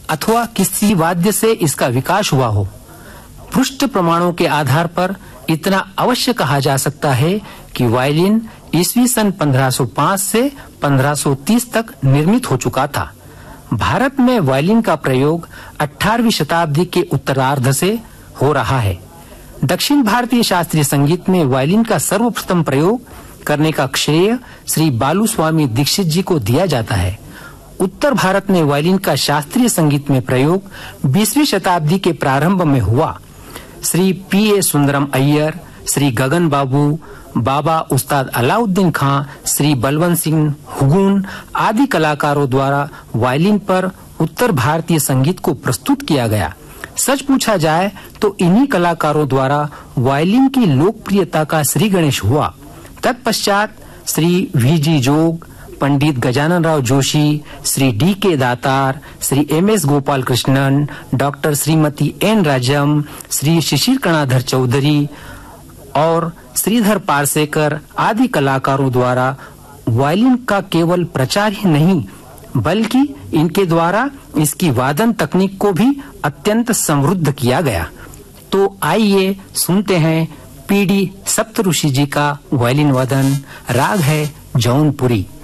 अथवा किसी वाद्य से इसका विकास हुआ हो। पृष्ठ प्रमाणों के आधार पर इतना अवश्य कहा जा सकता है कि वायलिन ईस्वी सन 1505 से 1530 तक निर्मित हो चुका था। भारत में वायलिन का प्रयोग 18वीं शताब्दी के उत्तरार्ध से हो रहा है। दक्षिण भारतीय शास्त्रीय संगीत में वायलिन का सर्वप्रथम प्रयोग करने का श्रेय श्री बालूस्वामी दीक्षित जी को दिया जाता है। उत्तर भारत में वायलिन का शास्त्रीय संगीत में प्रयोग 20वीं शताब्दी के प्रारंभ में हुआ। श्री P.A. सुंदरम अय्यर, श्री गगन बाबू, बाबा उस्ताद अलाउद्दीन खां, श्री बलवंत सिंह हुगून आदि कलाकारों द्वारा वायलिन पर उत्तर भारतीय संगीत को प्रस्तुत किया गया। सच पूछा जाए तो इन्हीं कलाकारों द्वारा वायलिन की लोकप्रियता का श्री गणेश हुआ। तत्पश्चात श्री V.G. जोग, पंडित गजानन राव जोशी, श्री D.K. दातार, Shri M.S. Gopal Krishnan, doctor Shrimati N. राजम, श्री शिशिर कणाधर चौधरी और श्रीधर पारसेकर आदि कलाकारों द्वारा वायलिन का केवल प्रचार ही नहीं बल्कि इनके द्वारा इसकी वादन तकनीक को भी अत्यंत समृद्ध किया गया। तो आइए सुनते हैं P.D. सप्तऋषि जी का वायलिन वादन। राग है जौनपुरी।